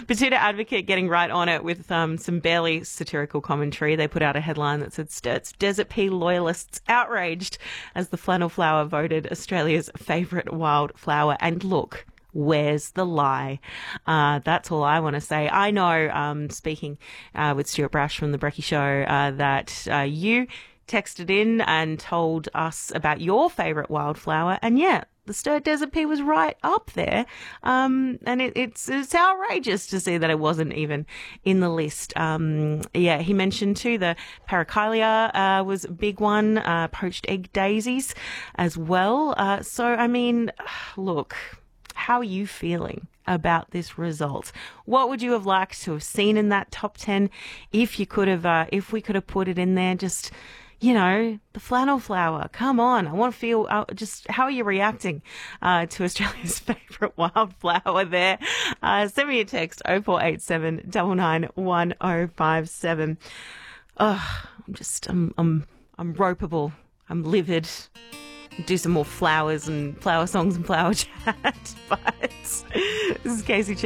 Potato Advocate getting right on it with some barely satirical commentary. They put out a headline that said, Sturt's Desert Pea loyalists outraged as the flannel flower voted Australia's favourite wildflower. And look, where's the lie? That's all I want to say. I know, speaking with Stuart Brash from The Brekkie Show, that you texted in and told us about your favourite wildflower. And yeah, the Sturt Desert Pea was right up there. And it's outrageous to see that it wasn't even in the list. Yeah, he mentioned too the Paracalia was a big one, poached egg daisies as well. So, I mean, look, how are you feeling about this result? What would you have liked to have seen in that top 10 if you could have, if we could have put it in there? Just, you know, the flannel flower. Come on. I want to feel just how are you reacting to Australia's favourite wildflower there? Send me a text 0487 99 1057. I'm ropeable. I'm livid. Do some more flowers and flower songs and flower chat. But this is Casey Chen.